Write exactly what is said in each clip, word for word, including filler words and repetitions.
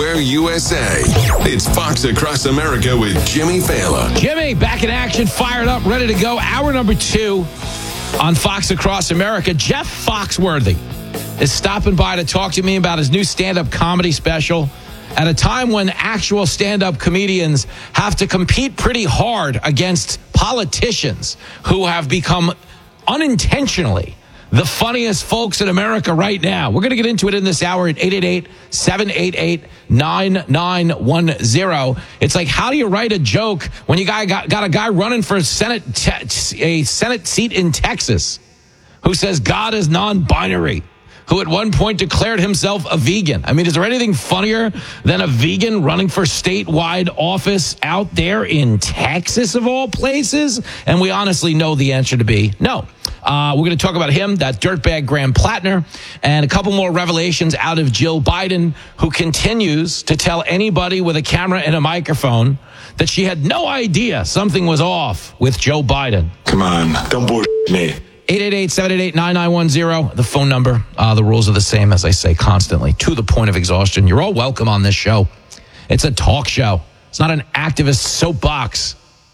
everywhere U S A. It's Fox Across America with Jimmy Fallon. Jimmy, back in action, fired up, ready to go. Hour number two on Fox Across America. Jeff Foxworthy is stopping by to talk to me about his new stand-up comedy special at a time when actual stand-up comedians have to compete pretty hard against politicians who have become unintentionally the funniest folks in America right now. We're going to get into it in this hour at eight eight eight, seven eight eight, nine nine one zero. It's like, how do you write a joke when you got, got, got a guy running for a Senate, te- a Senate seat in Texas who says God is non-binary, who at one point declared himself a vegan? I mean, is there anything funnier than a vegan running for statewide office out there in Texas, of all places? And we honestly know the answer to be no. Uh, we're going to talk about him, that dirtbag Graham Plattner, and a couple more revelations out of Jill Biden, who continues to tell anybody with a camera and a microphone that she had no idea something was off with Joe Biden. Come on, don't bullshit me. eight eight eight, seven eight eight, nine nine one zero, the phone number. Uh, the rules are the same, as I say constantly, to the point of exhaustion. You're all welcome on this show. It's a talk show. It's not an activist soapbox.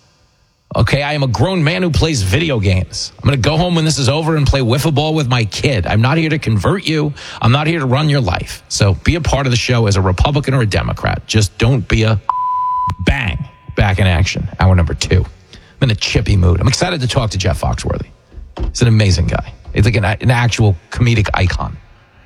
Okay, I am a grown man who plays video games. I'm going to go home when this is over and play wiffle ball with my kid. I'm not here to convert you. I'm not here to run your life. So be a part of the show as a Republican or a Democrat. Just don't be a bang. Back in action. Hour number two. I'm in a chippy mood. I'm excited to talk to Jeff Foxworthy. He's an amazing guy. He's like an, an actual comedic icon.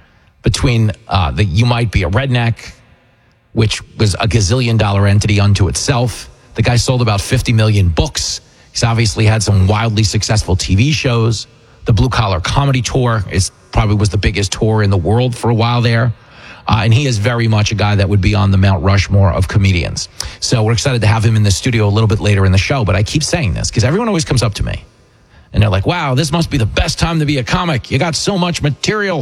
Between uh, the You Might Be a Redneck, which was a gazillion dollar entity unto itself. The guy sold about fifty million books. He's obviously had some wildly successful T V shows. The Blue Collar Comedy Tour is probably was the biggest tour in the world for a while there. Uh, and he is very much a guy that would be on the Mount Rushmore of comedians. So we're excited to have him in the studio a little bit later in the show. But I keep saying this because everyone always comes up to me. And they're like, wow, this must be the best time to be a comic. You got so much material.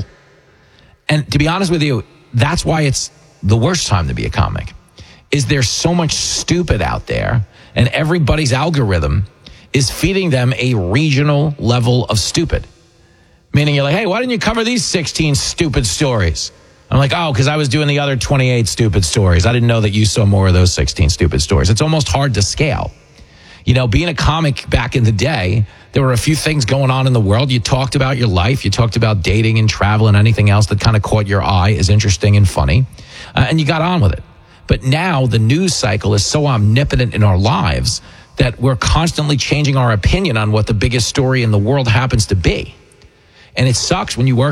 And to be honest with you, that's why it's the worst time to be a comic. Is there's so much stupid out there, and everybody's algorithm is feeding them a regional level of stupid. Meaning you're like, hey, why didn't you cover these sixteen stupid stories? I'm like, oh, because I was doing the other twenty-eight stupid stories. I didn't know that you saw more of those sixteen stupid stories. It's almost hard to scale. You know, being a comic back in the day, there were a few things going on in the world. You talked about your life. You talked about dating and travel and anything else that kind of caught your eye as interesting and funny. Uh, and you got on with it. But now the news cycle is so omnipotent in our lives that we're constantly changing our opinion on what the biggest story in the world happens to be. And it sucks when you work